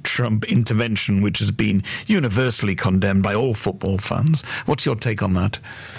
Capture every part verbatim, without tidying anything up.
Trump intervention, which has been universally condemned by all football fans. What's your take on that?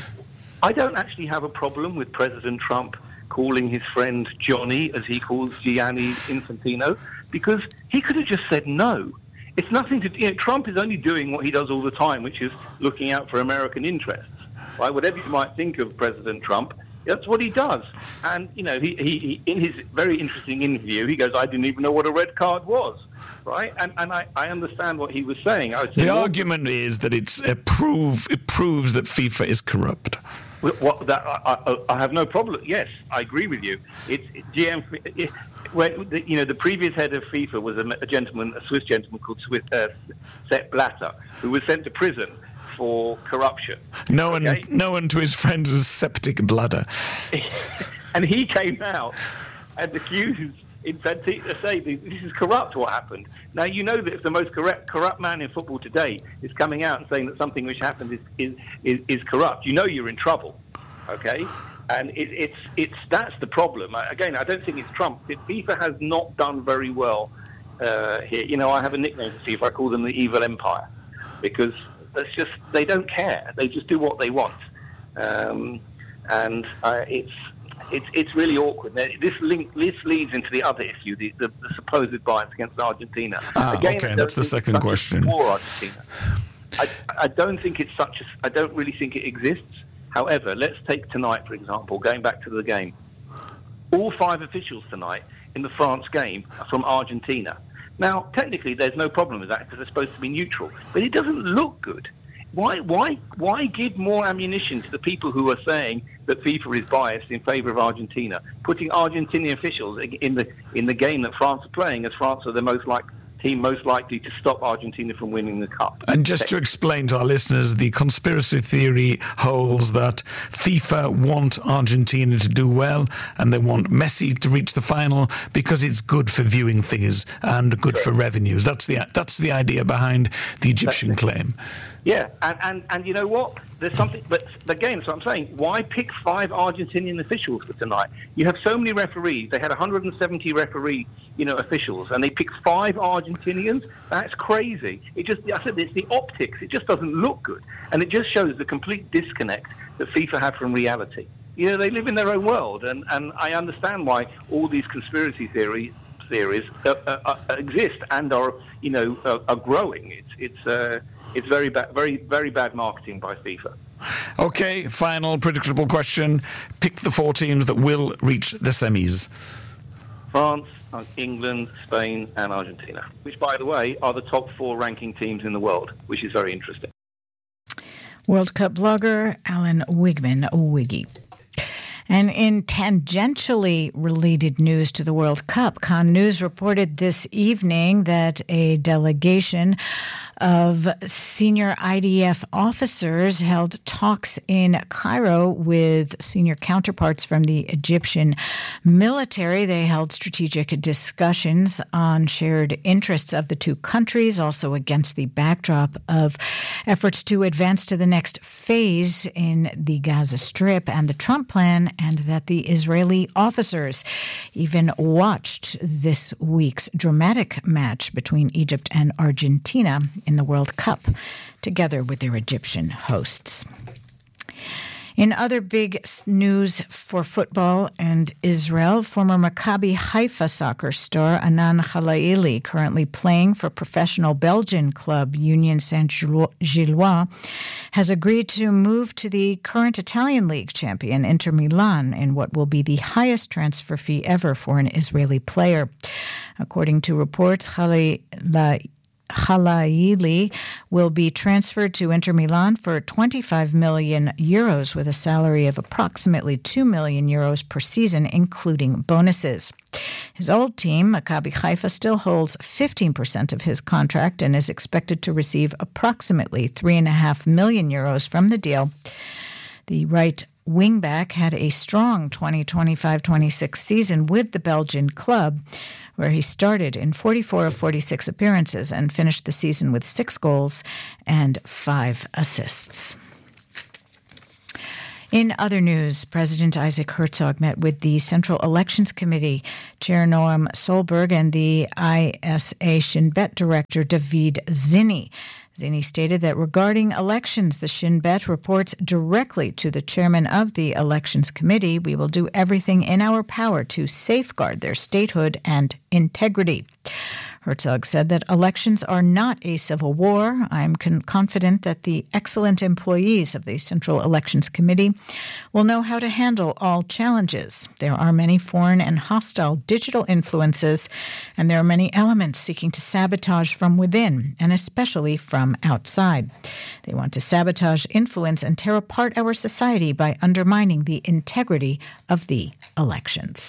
I don't actually have a problem with President Trump calling his friend Johnny, as he calls Gianni Infantino, because he could have just said no. It's nothing to... You know, Trump is only doing what he does all the time, which is looking out for American interests. Right? Whatever you might think of President Trump, that's what he does. And, you know, he, he, he in his very interesting interview, he goes, I didn't even know what a red card was. Right? And, and I, I understand what he was saying. I was saying, the well, argument is that it's a prove, it proves that FIFA is corrupt. What, that, I, I, I have no problem. Yes, I agree with you. It's it, G M. It, where, the, you know, the previous head of FIFA was a, a gentleman, a Swiss gentleman called Swiss, uh, Sepp Blatter, who was sent to prison for corruption. No okay? one, no one to his friend's septic bladder. And he came out and accused Infantino, say this is corrupt. What happened? Now you know that if the most corrupt corrupt man in football today is coming out and saying that something which happened is is is, is corrupt, you know you're in trouble. Okay, and it, it's it's that's the problem. Again, I don't think it's Trump. FIFA has not done very well uh, here. You know, I have a nickname for FIFA. I call them the Evil Empire, because that's just they don't care. They just do what they want, um, and uh, it's. It's it's really awkward. Now, this link this leads into the other issue, the, the, the supposed bias against Argentina. Ah, Again, okay, that's the second question. For Argentina, I I don't think it's such. A, I don't really think it exists. However, let's take tonight, for example, going back to the game. All five officials tonight in the France game are from Argentina. Now, technically, there's no problem with that because they're supposed to be neutral, but it doesn't look good. Why, why, why give more ammunition to the people who are saying that FIFA is biased in favour of Argentina, putting Argentinian officials in the in the game that France are playing, as France are the most like team most likely to stop Argentina from winning the cup? And just to explain to our listeners, the conspiracy theory holds that FIFA want Argentina to do well, and they want Messi to reach the final because it's good for viewing figures and good for revenues. That's the that's the idea behind the Egyptian claim. Yeah, and, and, and you know what? There's something, but again, so I'm saying, why pick five Argentinian officials for tonight? You have so many referees. They had one hundred seventy referee, you know, officials, and they picked five Argentinians. That's crazy. It just, I said, it's the optics. It just doesn't look good, and it just shows the complete disconnect that FIFA have from reality. You know, they live in their own world, and, and I understand why all these conspiracy theories theories uh, uh, uh, exist and are, you know, uh, are growing. It's it's. Uh, It's very bad, very, very bad marketing by FIFA. Okay, final predictable question. Pick the four teams that will reach the semis. France, England, Spain, and Argentina, which, by the way, are the top four ranking teams in the world, which is very interesting. World Cup blogger Alan Wigman, Wiggy. And in tangentially related news to the World Cup, Cannes News reported this evening that a delegation of senior I D F officers held talks in Cairo with senior counterparts from the Egyptian military. They held strategic discussions on shared interests of the two countries, also against the backdrop of efforts to advance to the next phase in the Gaza Strip and the Trump plan, and that the Israeli officers even watched this week's dramatic match between Egypt and Argentina in the World Cup, together with their Egyptian hosts. In other big news for football and Israel, former Maccabi Haifa soccer star Anan Khalaili, currently playing for professional Belgian club Union Saint-Gilloise, has agreed to move to the current Italian league champion Inter Milan in what will be the highest transfer fee ever for an Israeli player. According to reports, Khalaili Khalaili will be transferred to Inter Milan for twenty-five million euros with a salary of approximately two million euros per season, including bonuses. His old team, Maccabi Haifa, still holds fifteen percent of his contract and is expected to receive approximately three point five million euros from the deal. The right wingback had a strong twenty twenty-five twenty-six season with the Belgian club, where he started in forty-four of forty-six appearances and finished the season with six goals and five assists. In other news, President Isaac Herzog met with the Central Elections Committee Chair Noam Solberg and the I S A Shin Bet Director David Zinni. Zinni stated that regarding elections, the Shin Bet reports directly to the chairman of the Elections Committee. We will do everything in our power to safeguard their statehood and integrity. Herzog said that elections are not a civil war. I'm con- confident that the excellent employees of the Central Elections Committee will know how to handle all challenges. There are many foreign and hostile digital influences, and there are many elements seeking to sabotage from within, and especially from outside. They want to sabotage, influence, and tear apart our society by undermining the integrity of the elections.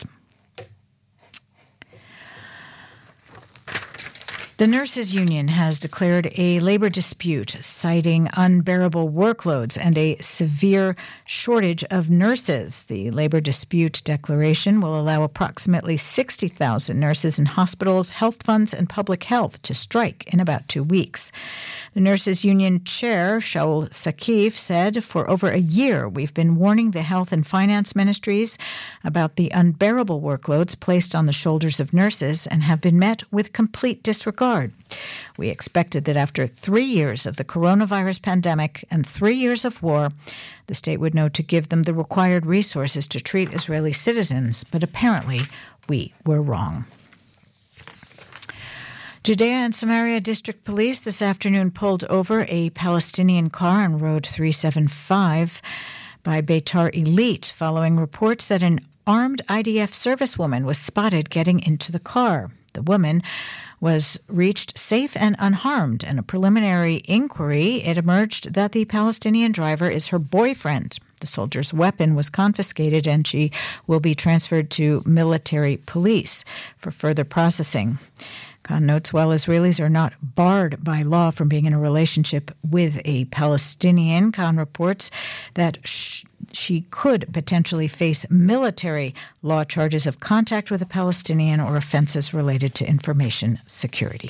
The Nurses Union has declared a labor dispute, citing unbearable workloads and a severe shortage of nurses. The labor dispute declaration will allow approximately sixty thousand nurses in hospitals, health funds, and public health to strike in about two weeks. The Nurses Union chair, Shaul Sakif, said, for over a year, we've been warning the health and finance ministries about the unbearable workloads placed on the shoulders of nurses and have been met with complete disregard. We expected that after three years of the coronavirus pandemic and three years of war, the state would know to give them the required resources to treat Israeli citizens, but apparently we were wrong. Judea and Samaria District Police this afternoon pulled over a Palestinian car on Road three seventy-five by Beitar Elite following reports that an armed I D F servicewoman was spotted getting into the car. The woman was reached safe and unharmed. In a preliminary inquiry, it emerged that the Palestinian driver is her boyfriend. The soldier's weapon was confiscated and she will be transferred to military police for further processing. Khan notes while Israelis are not barred by law from being in a relationship with a Palestinian, Khan reports that sh- she could potentially face military law charges of contact with a Palestinian or offenses related to information security.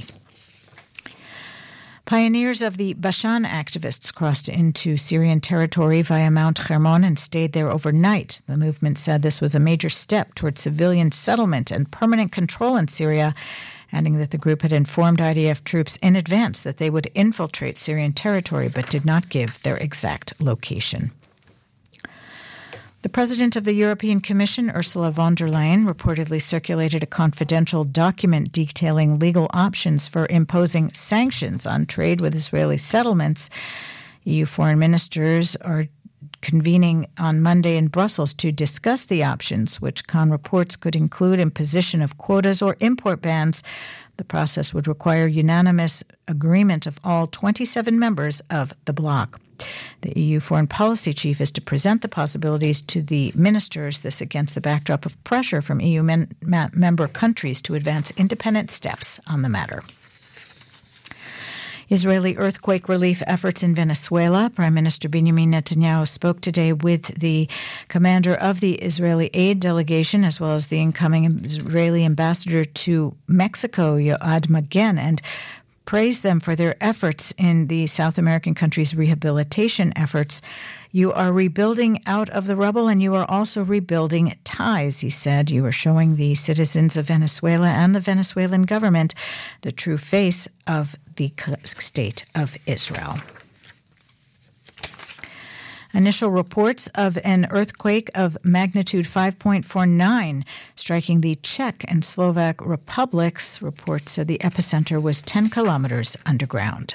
Pioneers of the Bashan activists crossed into Syrian territory via Mount Hermon and stayed there overnight. The movement said this was a major step toward civilian settlement and permanent control in Syria, adding that the group had informed I D F troops in advance that they would infiltrate Syrian territory but did not give their exact location. The president of the European Commission, Ursula von der Leyen, reportedly circulated a confidential document detailing legal options for imposing sanctions on trade with Israeli settlements. E U foreign ministers are convening on Monday in Brussels to discuss the options, which Khan reports could include imposition of quotas or import bans. The process would require unanimous agreement of all twenty-seven members of the bloc. The E U foreign policy chief is to present the possibilities to the ministers, this against the backdrop of pressure from E U men- ma- member countries to advance independent steps on the matter. Israeli earthquake relief efforts in Venezuela. Prime Minister Benjamin Netanyahu spoke today with the commander of the Israeli aid delegation, as well as the incoming Israeli ambassador to Mexico, Yoav Magen, and praised them for their efforts in the South American country's rehabilitation efforts. You are rebuilding out of the rubble, and you are also rebuilding ties, he said. You are showing the citizens of Venezuela and the Venezuelan government the true face of the state of Israel. Initial reports of an earthquake of magnitude five point four nine striking the Czech and Slovak republics. Reports said the epicenter was ten kilometers underground.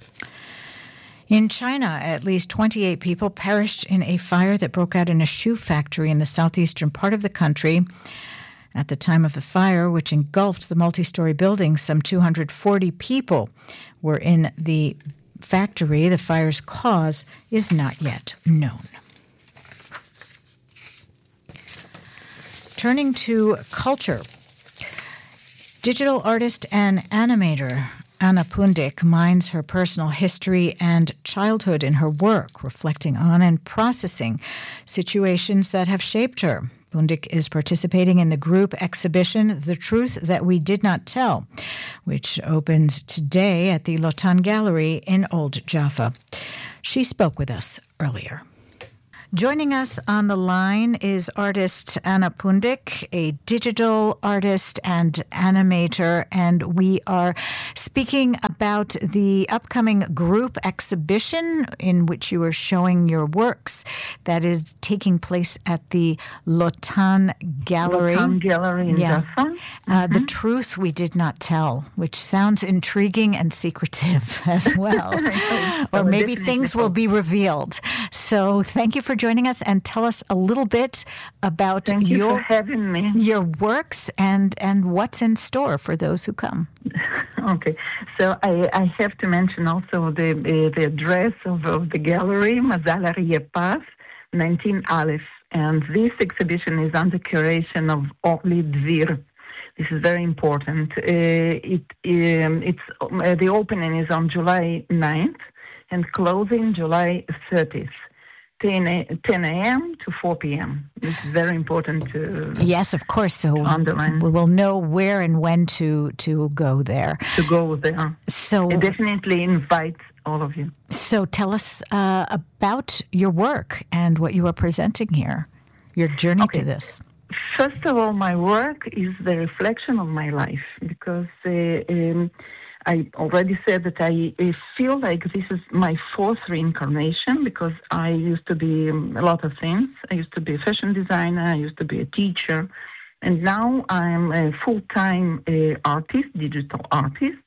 In China, at least twenty-eight people perished in a fire that broke out in a shoe factory in the southeastern part of the country. At the time of the fire, which engulfed the multi-story building, some two hundred forty people were in the factory. The fire's cause is not yet known. Turning to culture, digital artist and animator Anna Pundik mines her personal history and childhood in her work, reflecting on and processing situations that have shaped her. Pundik is participating in the group exhibition The Truth That We Did Not Tell, which opens today at the Lotan Gallery in Old Jaffa. She spoke with us earlier. Joining us on the line is artist Anna Pundik, a digital artist and animator, and we are speaking about the upcoming group exhibition in which you are showing your works that is taking place at the Lotan Gallery. Lotan Gallery in yeah. Jaffa. Mm-hmm. Uh, the Truth We Did Not Tell, which sounds intriguing and secretive as well. Or maybe things will be revealed. So thank you for joining us and tell us a little bit about Thank you your for having me. your works and, and what's in store for those who come. Okay, so I, I have to mention also the the, the address of, of the gallery, Mazal Aryeh Path, nineteen Aleph, and this exhibition is under curation of Orly Dvir. This is very important. Uh, it um, it's uh, the opening is on July ninth and closing July thirtieth. ten a.m. to four p.m. This is very important to Yes, of course. So underline. we will know where and when to to go there. To go there. So I definitely invite all of you. So tell us uh, about your work and what you are presenting here, your journey Okay. to this. First of all, my work is the reflection of my life because uh, um, I already said that I, I feel like this is my fourth reincarnation because I used to be um, a lot of things. I used to be a fashion designer, I used to be a teacher, and now I'm a full-time uh, artist, digital artist.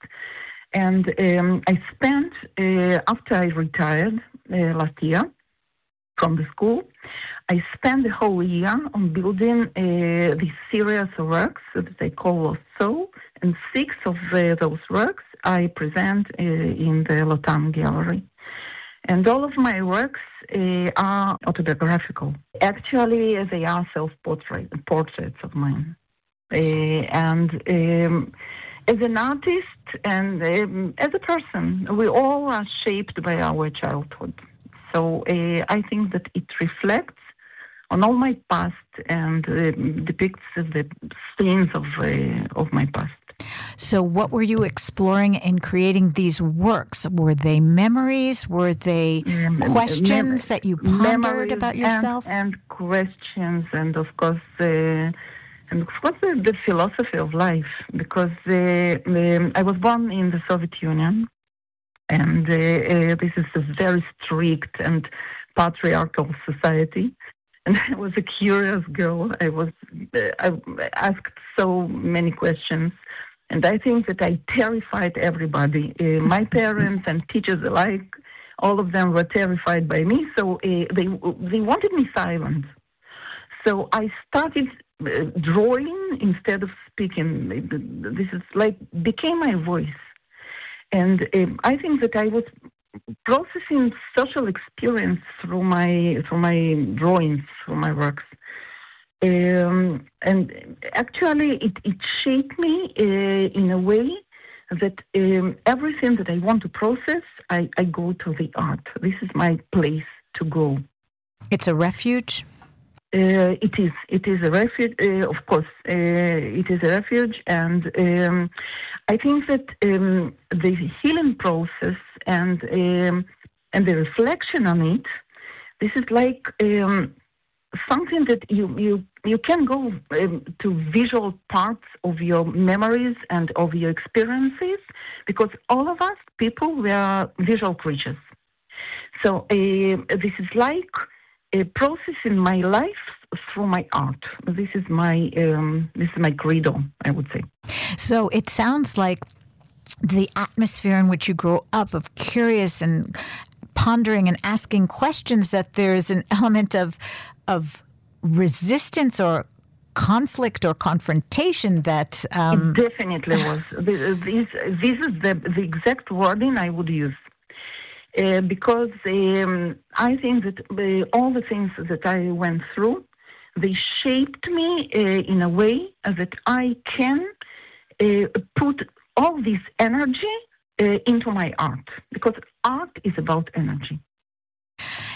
And um, I spent, uh, after I retired uh, last year from the school, I spent the whole year on building uh, this series of works that I call Lost Soul, and six of uh, those works I present uh, in the Lotan Gallery. And all of my works uh, are autobiographical. Actually, they are self-portraits portraits of mine. Uh, and um, as an artist and um, as a person, we all are shaped by our childhood. So uh, I think that it reflects on all my past and uh, depicts the scenes of uh, of my past. So what were you exploring in creating these works? Were they memories? Were they Um, questions mem- that you pondered memories about and- yourself? And, questions, and of course, uh, and of course, the, the philosophy of life. Because uh, um, I was born in the Soviet Union, and uh, uh, this is a very strict and patriarchal society. And I was a curious girl. I was uh, I asked so many questions. And I think that I terrified everybody. Uh, my parents and teachers alike, all of them were terrified by me. So uh, they they wanted me silent. So I started uh, drawing instead of speaking. This is like became my voice. And um, I think that I was processing social experience through my through my drawings, through my works. Um, and actually, it, it shaped me uh, in a way that um, everything that I want to process, I, I go to the art. This is my place to go. It's a refuge? Uh, it is. It is a refuge. Uh, of course, uh, it is a refuge, and um, I think that um, the healing process and um, and the reflection on it, this is like um, something that you you you can go um, to visual parts of your memories and of your experiences, because all of us people, we are visual creatures. So uh, this is like a process in my life through my art. This is my um, this is my credo, I would say. So it sounds like the atmosphere in which you grow up of curious and pondering and asking questions, that there's an element of of resistance or conflict or confrontation that um, it definitely was. This, this is the the exact wording I would use. Uh, because um, I think that uh, all the things that I went through, they shaped me uh, in a way that I can uh, put all this energy uh, into my art, because art is about energy.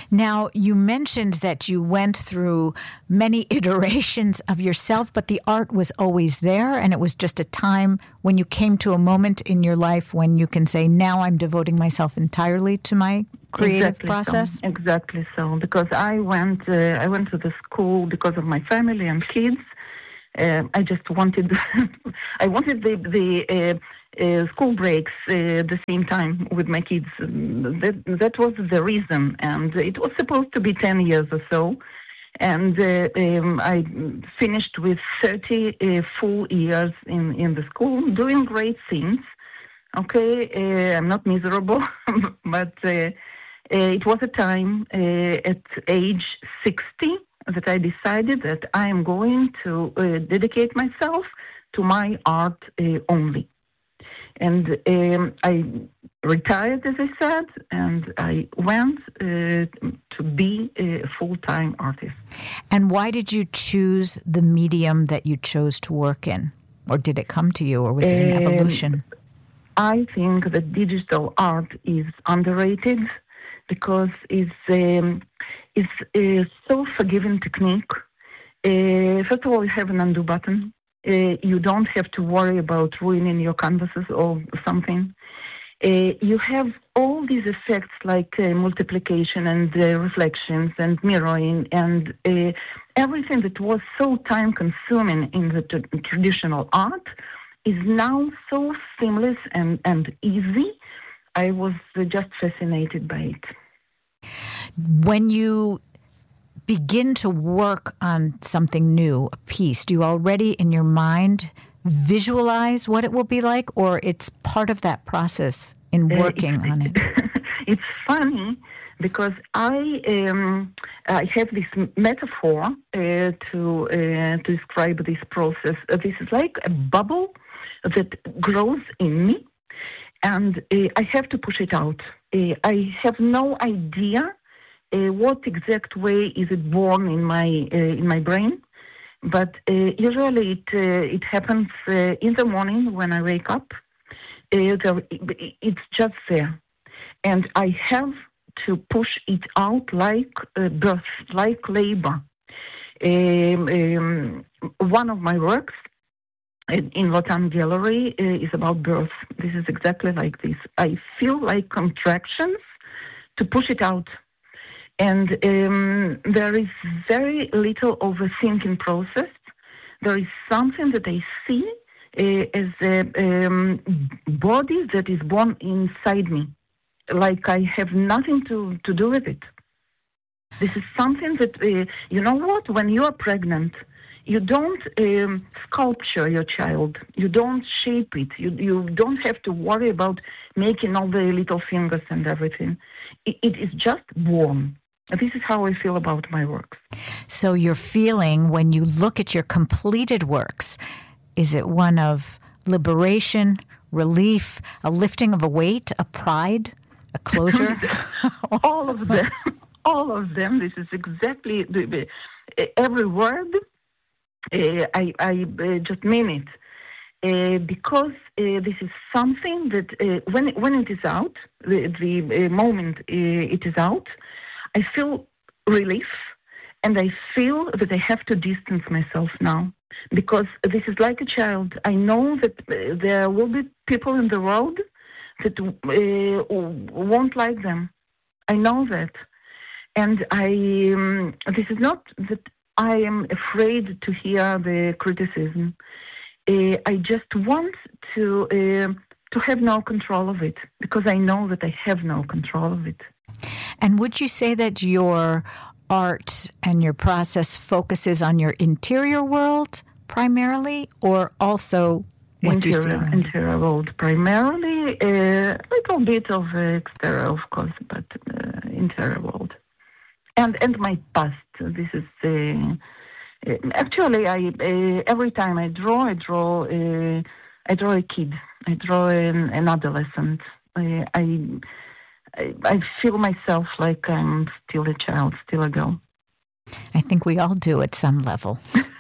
Now, you mentioned that you went through many iterations of yourself, but the art was always there, and it was just a time when you came to a moment in your life when you can say, now I'm devoting myself entirely to my creative exactly process? So. Exactly so, because I went, uh, I went to the school because of my family and kids. Uh, I just wanted, I wanted the the uh, uh, school breaks uh, the same time with my kids. That that was the reason, and it was supposed to be ten years or so. And uh, um, I finished with thirty uh, full years in, in the school, doing great things. Okay, uh, I'm not miserable, but uh, uh, it was a time uh, at age sixty that I decided that I am going to uh, dedicate myself to my art uh, only. And um, I retired, as I said, and I went uh, to be a full-time artist. And why did you choose the medium that you chose to work in? Or did it come to you, or was it an Um, evolution? I think that digital art is underrated because it's um, it's a so forgiving technique. Uh, first of all, you have an undo button. Uh, you don't have to worry about ruining your canvases or something. Uh, you have all these effects like uh, multiplication and uh, reflections and mirroring and uh, everything that was so time-consuming in the t- traditional art is now so seamless and, and easy. I was uh, just fascinated by it. When you begin to work on something new, a piece, do you already in your mind visualize what it will be like, or it's part of that process in working uh, on it? It's funny because I um, I have this metaphor uh, to uh, to describe this process. Uh, this is like a bubble that grows in me, and uh, I have to push it out. Uh, I have no idea uh, what exact way is it born in my uh, in my brain, but uh, usually it uh, it happens uh, in the morning when I wake up. Uh, there, it's just there, and I have to push it out like uh, birth, like labor. Um, um, one of my works in, in Lotan Gallery uh, is about birth. This is exactly like this. I feel like contractions to push it out. And um, there is very little overthinking process. There is something that I see uh, as a um, body that is born inside me. Like I have nothing to, to do with it. This is something that, uh, you know what, when you are pregnant, you don't um, sculpture your child. You don't shape it. You, you don't have to worry about making all the little fingers and everything. It, it is just born. This is how I feel about my works. So your feeling when you look at your completed works, is it one of liberation, relief, a lifting of a weight, a pride, a closure? All of them. All of them. This is exactly the, the, every word. Uh, I, I uh, just mean it. Uh, because uh, this is something that uh, when, when it is out, the, the uh, moment uh, it is out, I feel relief, and I feel that I have to distance myself now, because this is like a child. I know that uh, there will be people in the world that uh, won't like them. I know that. And I, um, this is not that I am afraid to hear the criticism. Uh, I just want to uh, to have no control of it, because I know that I have no control of it. And would you say that your art and your process focuses on your interior world primarily, or also what interior, you see around? Interior world primarily, a uh, little bit of uh, exterior, of course, but uh, interior world. And and my past. This is uh, uh, actually I uh, every time I draw, I draw uh, I draw a kid. I draw an, an adolescent. I, I I feel myself like I'm still a child, still a girl. I think we all do at some level.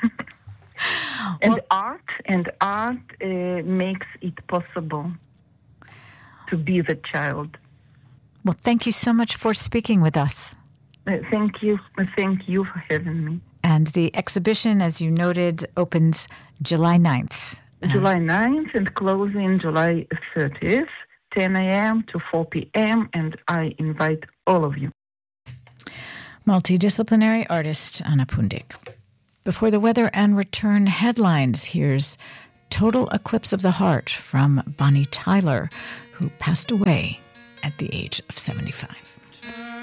and well, art and art uh, makes it possible to be the child. Well, thank you so much for speaking with us. Uh, thank you. Uh, thank you for having me. And the exhibition, as you noted, opens July ninth. July ninth and closing July thirtieth, ten a.m. to four p.m. And I invite all of you. Multidisciplinary artist Anna Pundik. Before the weather and return headlines, here's Total Eclipse of the Heart from Bonnie Tyler, who passed away at the age of seventy-five.